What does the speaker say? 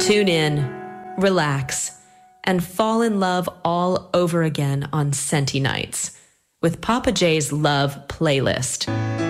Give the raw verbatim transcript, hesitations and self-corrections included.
Tune in, relax, and fall in love all over again on Scenty Nights with Papa J's Love Playlist.